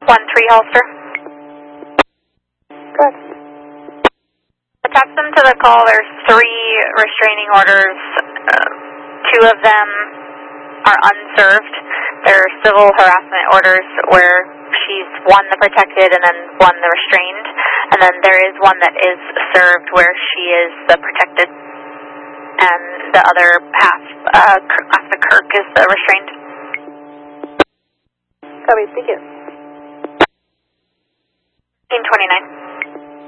1-3 holster. Good. Attach them to the call. There's 3 restraining orders. 2 of them are unserved. They're civil harassment orders where she's one the protected and then one the restrained. And then there is one that is served where she is the protected and the other half the Kirk is the restrained. Copy, thank you. 1929.